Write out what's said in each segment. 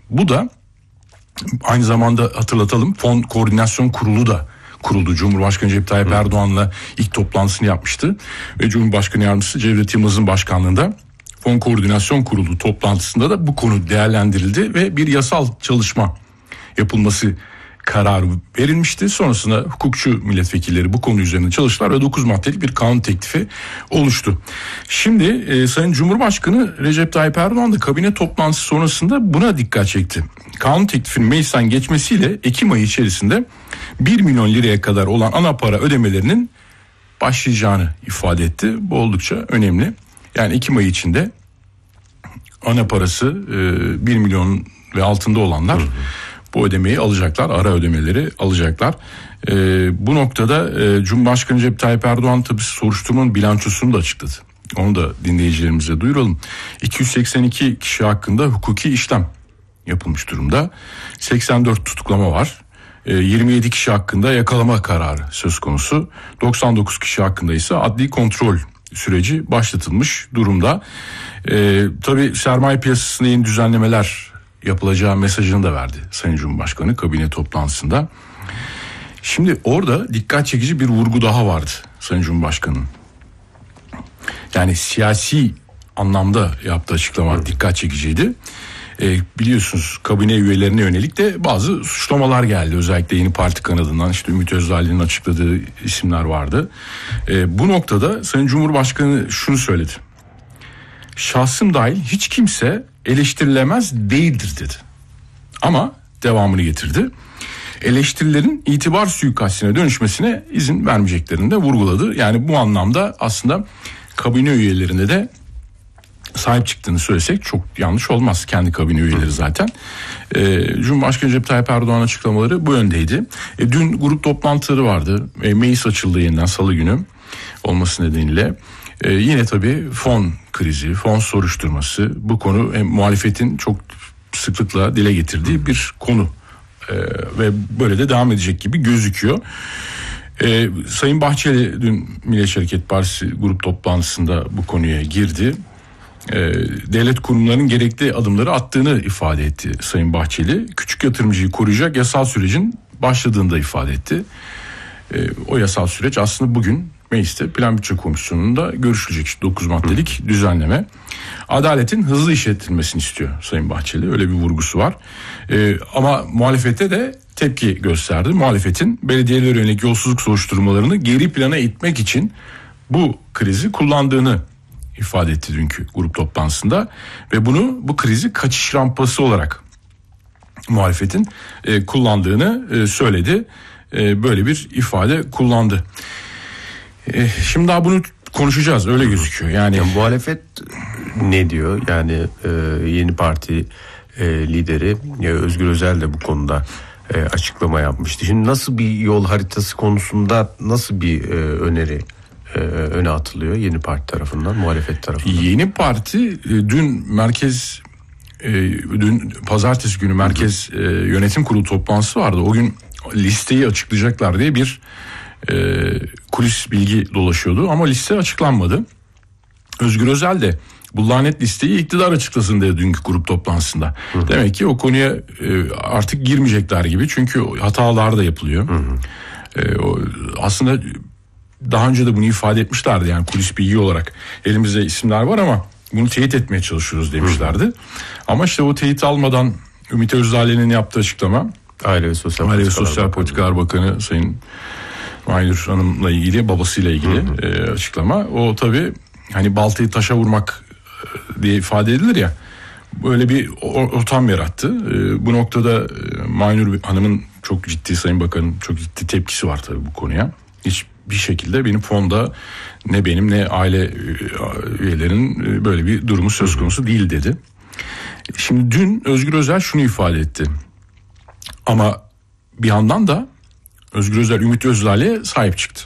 Bu da aynı zamanda hatırlatalım, Fon Koordinasyon Kurulu da kuruldu. Cumhurbaşkanı Recep Tayyip Erdoğan'la ilk toplantısını yapmıştı. Ve Cumhurbaşkanı Yardımcısı Cevdet Yılmaz'ın başkanlığında Fon Koordinasyon Kurulu toplantısında da bu konu değerlendirildi ve bir yasal çalışma yapılması kararı verilmişti. Sonrasında hukukçu milletvekilleri bu konu üzerine çalıştılar ve 9 maddelik bir kanun teklifi oluştu. Şimdi Sayın Cumhurbaşkanı Recep Tayyip Erdoğan da kabine toplantısı sonrasında buna dikkat çekti. Kanun teklifinin meclisten geçmesiyle Ekim ayı içerisinde 1 milyon liraya kadar olan ana para ödemelerinin başlayacağını ifade etti. Bu oldukça önemli. Yani Ekim ayı içinde ana parası 1 milyon ve altında olanlar bu ödemeyi alacaklar, ara ödemeleri alacaklar. Bu noktada Cumhurbaşkanı Recep Tayyip Erdoğan tabii soruşturmanın bilançosunu da açıkladı. Onu da dinleyicilerimize duyuralım. 282 kişi hakkında hukuki işlem yapılmış durumda. 84 tutuklama var. 27 kişi hakkında yakalama kararı söz konusu. 99 kişi hakkında ise adli kontrol süreci başlatılmış durumda. Tabii sermaye piyasasında yeni düzenlemeler yapılacağı mesajını da verdi Sayın Cumhurbaşkanı kabine toplantısında. Şimdi orada dikkat çekici bir vurgu daha vardı Sayın Cumhurbaşkanı'nın. Yani siyasi anlamda yaptığı açıklama dikkat çekiciydi. Biliyorsunuz kabine üyelerine yönelik de bazı suçlamalar geldi. Özellikle Yeni Parti kanadından işte Ümit Özdağ'ın açıkladığı isimler vardı. Bu noktada Sayın Cumhurbaşkanı şunu söyledi. Şahsım dahil hiç kimse eleştirilemez değildir dedi. Ama devamını getirdi. Eleştirilerin itibar suikastine dönüşmesine izin vermeyeceklerini de vurguladı. Yani bu anlamda aslında kabine üyelerine de sahip çıktığını söylesek çok yanlış olmaz. Kendi kabine üyeleri zaten. Cumhurbaşkanı Recep Tayyip Erdoğan açıklamaları bu yöndeydi. Dün grup toplantıları vardı. Meclis açıldı yeniden salı günü olması nedeniyle. Yine tabii fon krizi, fon soruşturması bu konu muhalefetin çok sıklıkla dile getirdiği bir konu. Ve böyle de devam edecek gibi gözüküyor. Sayın Bahçeli dün Milliyetçi Hareket Partisi grup toplantısında bu konuya girdi. Devlet kurumlarının gerekli adımları attığını ifade etti Sayın Bahçeli. Küçük yatırımcıyı koruyacak yasal sürecin başladığını da ifade etti. O yasal süreç aslında bugün mecliste Plan Bütçe Komisyonu'nda görüşülecek 9 maddelik düzenleme. Adaletin hızlı işletilmesini istiyor Sayın Bahçeli. Öyle bir vurgusu var. Ama muhalefete de tepki gösterdi. Muhalefetin belediyelere yönelik yolsuzluk soruşturmalarını geri plana itmek için bu krizi kullandığını ifade etti dünkü grup toplantısında. Ve bu krizi kaçış rampası olarak muhalefetin kullandığını söyledi. Böyle bir ifade kullandı. Şimdi daha bunu konuşacağız, öyle gözüküyor. Yani muhalefet ne diyor? Yani Yeni Parti lideri Özgür Özel de bu konuda açıklama yapmıştı. Şimdi nasıl bir yol haritası konusunda nasıl bir öneri öne atılıyor Yeni Parti tarafından, muhalefet tarafından? Yeni Parti dün pazartesi günü Merkez Yönetim Kurulu toplantısı vardı. O gün listeyi açıklayacaklar diye bir kulis bilgi dolaşıyordu ama liste açıklanmadı. Özgür Özel de bu lanet listeyi iktidar açıklasın dedi dünkü grup toplantısında. Demek ki o konuya artık girmeyecekler gibi, çünkü hatalar da yapılıyor. Aslında daha önce de bunu ifade etmişlerdi, yani kulis bilgi olarak elimizde isimler var ama bunu teyit etmeye çalışıyoruz demişlerdi. Ama işte o teyit almadan Ümit Özdağ'ın yaptığı açıklama, Aile ve Sosyal Politikalar Bakanı Sayın Aynur Hanım'la ilgili, babasıyla ilgili açıklama. O tabii hani baltayı taşa vurmak diye ifade edilir ya, böyle bir ortam yarattı. Bu noktada Aynur Hanım'ın çok ciddi, Sayın Bakan'ın çok ciddi tepkisi var tabii bu konuya. Hiçbir şekilde benim fonda ne benim ne aile üyelerinin böyle bir durumu söz konusu değil dedi. Şimdi dün Özgür Özel şunu ifade etti. Ama bir yandan da Özgür Özel Ümit Özdağ'e sahip çıktı.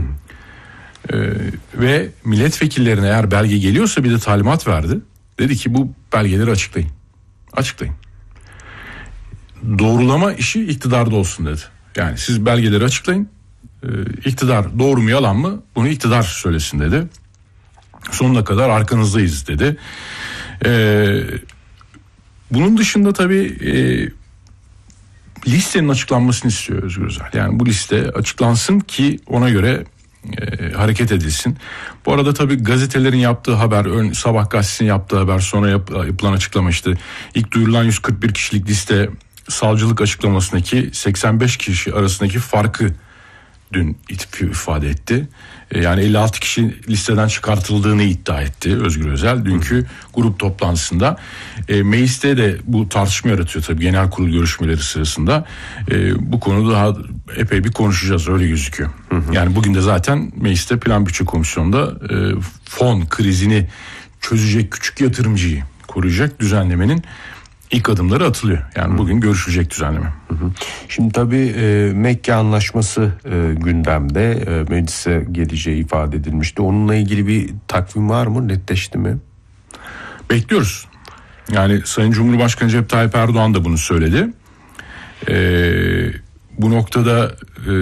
Ve milletvekillerine eğer belge geliyorsa bir de talimat verdi. Dedi ki bu belgeleri açıklayın. Açıklayın. Doğrulama işi iktidarda olsun dedi. Yani siz belgeleri açıklayın. İktidar doğru mu yalan mı bunu iktidar söylesin dedi. Sonuna kadar arkanızdayız dedi. Bunun dışında tabii listenin açıklanmasını istiyor Özgür Özel. Yani bu liste açıklansın ki ona göre hareket edilsin. Bu arada tabii gazetelerin yaptığı haber, Sabah gazetesinin yaptığı haber, sonra yapılan açıklama işte ilk duyurulan 141 kişilik liste savcılık açıklamasındaki 85 kişi arasındaki farkı dün ifade etti. Yani 56 kişi listeden çıkartıldığını iddia etti Özgür Özel dünkü grup toplantısında. Mecliste de bu tartışma yaratıyor tabii genel kurul görüşmeleri sırasında. Bu konuda daha epey bir konuşacağız, öyle gözüküyor. Yani bugün de zaten mecliste Plan Bütçe Komisyonu'nda fon krizini çözecek, küçük yatırımcıyı koruyacak düzenlemenin İlk adımları atılıyor. Yani bugün görüşülecek düzenleme. Şimdi tabii Mekke Anlaşması gündemde, meclise geleceği ifade edilmişti. Onunla ilgili bir takvim var mı? Netleşti mi? Bekliyoruz. Yani Sayın Cumhurbaşkanı Recep Tayyip Erdoğan da bunu söyledi. Bu noktada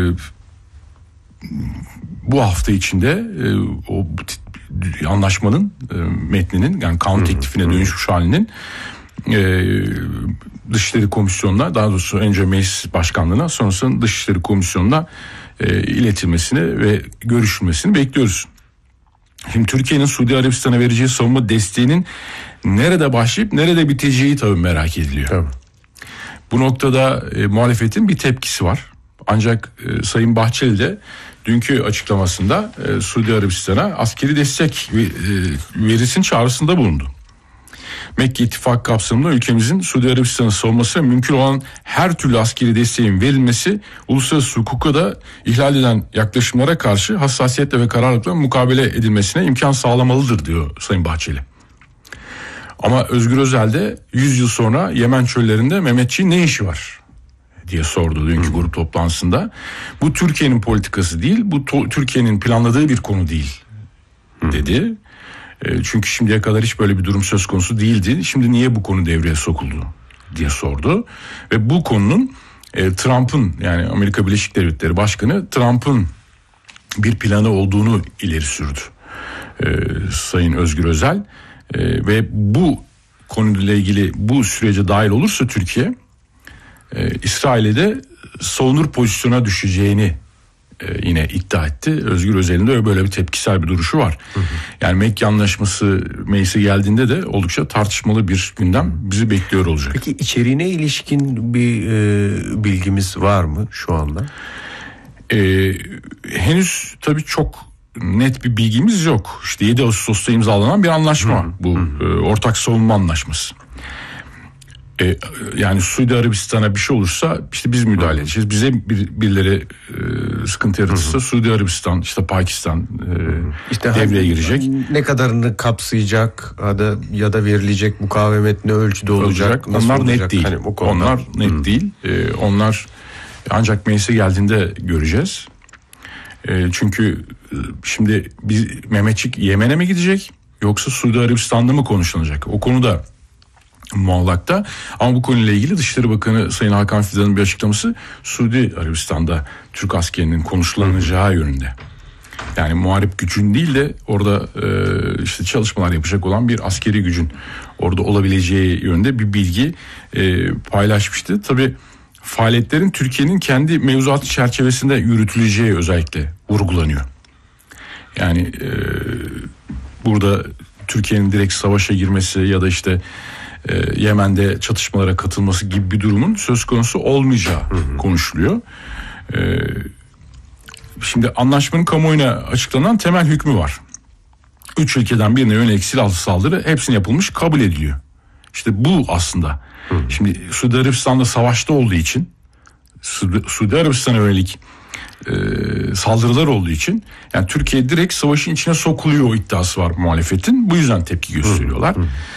bu hafta içinde o anlaşmanın metninin, yani kanun teklifine dönüşmüş halinin Dışişleri Komisyonu'na, daha doğrusu önce Meclis Başkanlığı'na, sonrasında Dışişleri Komisyonu'na iletilmesini ve görüşülmesini bekliyoruz. Şimdi Türkiye'nin Suudi Arabistan'a vereceği savunma desteğinin nerede başlayıp nerede biteceği tabii merak ediliyor. Tabii. Bu noktada muhalefetin bir tepkisi var. Ancak Sayın Bahçeli de dünkü açıklamasında Suudi Arabistan'a askeri destek verilsin çağrısında bulundu. Mekke İttifakı kapsamında ülkemizin Suudi Arabistan'ın savunmasına mümkün olan her türlü askeri desteğin verilmesi, uluslararası hukuka da ihlal eden yaklaşımlara karşı hassasiyetle ve kararlılıkla mukabele edilmesine imkan sağlamalıdır diyor Sayın Bahçeli. Ama Özgür Özel de 100 yıl sonra Yemen çöllerinde Mehmetçiğin ne işi var diye sordu dünkü grup toplantısında. Bu Türkiye'nin politikası değil, bu Türkiye'nin planladığı bir konu değil dedi. Çünkü şimdiye kadar hiç böyle bir durum söz konusu değildi. Şimdi niye bu konu devreye sokuldu diye sordu. Ve bu konunun Trump'ın, yani Amerika Birleşik Devletleri Başkanı Trump'ın bir planı olduğunu ileri sürdü Sayın Özgür Özel. Ve bu konuyla ilgili bu sürece dahil olursa Türkiye, İsrail'e de savunur pozisyona düşeceğini yine iddia etti. Özgür Özel'in de böyle bir tepkisel bir duruşu var. Yani Mekke Anlaşması meclise geldiğinde de oldukça tartışmalı bir gündem bizi bekliyor olacak. Peki içeriğine ilişkin bir bilgimiz var mı şu anda? Henüz tabii çok net bir bilgimiz yok. İşte 7 Ağustos'ta imzalanan bir anlaşma bu ortak savunma anlaşması. Yani Suudi Arabistan'a bir şey olursa işte biz müdahale edeceğiz. Bize birileri sıkıntı yaratırsa Suudi Arabistan, işte Pakistan işte devreye girecek. Ne kadarını kapsayacak ya da verilecek mukavemet ne ölçüde olacak? Onlar net değil. Hani onlar net değil. Onlar ancak meclise geldiğinde göreceğiz. Çünkü şimdi Mehmetçik Yemen'e mi gidecek yoksa Suudi Arabistan'da mı konuşulacak? O konuda muallakta. Ama bu konuyla ilgili Dışişleri Bakanı Sayın Hakan Fidan'ın bir açıklaması Suudi Arabistan'da Türk askerinin konuşulanacağı yönünde. Yani muharip gücün değil de orada işte çalışmalar yapacak olan bir askeri gücün orada olabileceği yönünde bir bilgi paylaşmıştı. Tabii faaliyetlerin Türkiye'nin kendi mevzuatı çerçevesinde yürütüleceği özellikle vurgulanıyor. Yani burada Türkiye'nin direkt savaşa girmesi ya da işte Yemen'de çatışmalara katılması gibi bir durumun söz konusu olmayacağı konuşuluyor. Şimdi anlaşmanın kamuoyuna açıklanan temel hükmü var. 3 ülkeden birine yönelik silahlı saldırı hepsine yapılmış kabul ediliyor. İşte bu aslında. Şimdi Suudi Arabistan'da savaşta olduğu için, Suudi Arabistan'a yönelik saldırılar olduğu için, yani Türkiye direkt savaşın içine sokuluyor o iddiası var muhalefetin. Bu yüzden tepki gösteriyorlar.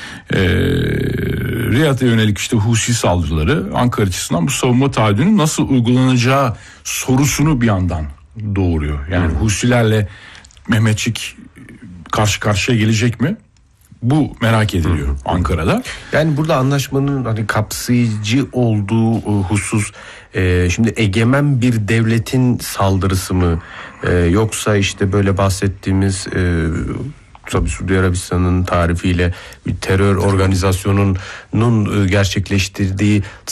Riyad'a yönelik işte Husi saldırıları Ankara açısından bu savunma taahhüdünün nasıl uygulanacağı sorusunu bir yandan doğuruyor. Yani Husilerle Mehmetçik karşı karşıya gelecek mi? Bu merak ediliyor Ankara'da. Yani burada anlaşmanın hani kapsayıcı olduğu husus şimdi egemen bir devletin saldırısı mı yoksa işte böyle bahsettiğimiz tabii Suudi Arabistan'ın tarifiyle bir terör organizasyonunun gerçekleştirdiği